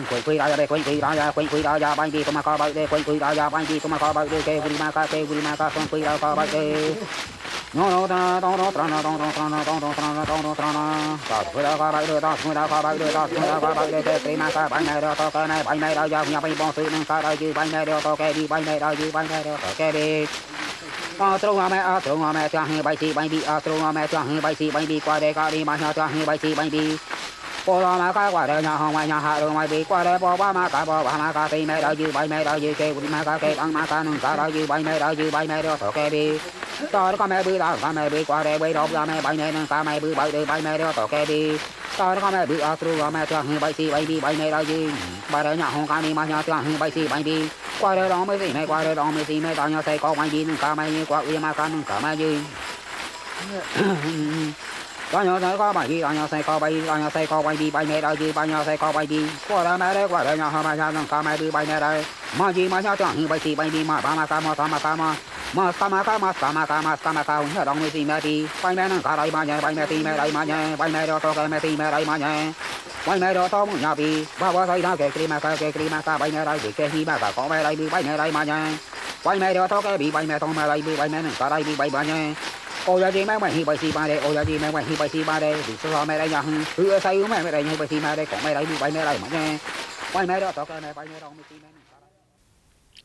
quỷ ra đây quỷ ra bay đi toma co bay đây quỷ ra bay đi toma co bay đây ke quỷ ma ca son quỷ ra co bay đây nó ta nó trana ta quỷ ra co bay đây ta quỷ ra co bay đây ta quỷ ra co bay đây ke quỷ ma ca bay này đó to cái này bay này đó giờ nhà bay bom sự nâng ca đây dư bay này đó to ke đi bay này đó dư bay này đó to ke đi trông mẹ cho hư bay xì bay đi trông mẹ cho hư bay xì bay đi qua đây ca đi mà cho hư bay xì bay đi cô lo mà cái qua đây nhà hông nhà hạ đường ngoài đi qua đây bo ba ma ca thì mẹ đó dư bay mẹ đó dư kêu ma ca kêu ăn ma ca nung ca đó dư bay mẹ đó tổ kê đi cho nó mẹ bự đó mẹ bự qua đây bay đâu ra mẹ bay mẹ nung ca mẹ bự bay mẹ đó tổ kê đi cho nó mẹ bự trông mẹ cho hư bay xì bay đi bay mẹ đó dư bay đây nhà hông ca đi mà cho hư bay xì bay đi qua đây đó mới gì mẹ qua đây đó mới gì mẹ tao nhau say có bay đi nung ca mẹ như qua uy ma ca nung ca mẹ dư có nhau say có bay đi có nhau say có bay đi bay mẹ đâu chứ bao nhau say có bay đi qua đây nhau hôm nay nung ca mẹ đi bay mẹ đây mà gì mà cho hư bay xì bay đi mà ba ma ca mà nhớ đồng mới gì mẹ đi bay mẹ nung ca đây mà nhẹ bay mẹ tí mẹ đây mà nhẹ bay mẹ đó to cái mẹ tí mẹ đây mà nhẹ bay mẹ đó to muốn nhà bị ba say đó cái ma ca bay mẹ đây bị cái hi ma ca có mẹ đây bị bay mẹ đây mà nhẹ bay mẹ đó to cái bị bay mẹ to mẹ đây bị bay mẹ nung ca đây bị bay mà nhẹ ôi giờ gì mẹ hi bay xì ba đây ôi giờ gì mẹ hi bay xì ba đây bị số mẹ đây nhà hư say mẹ đây hi bay xì ma đây có mẹ đây bị bay mẹ đây mà nhẹ bay mẹ đó to cái mẹ bay mẹ đâu mới tí mẹ